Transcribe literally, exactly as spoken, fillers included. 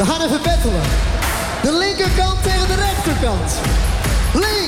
We gaan even battelen. De linkerkant tegen de rechterkant. Links.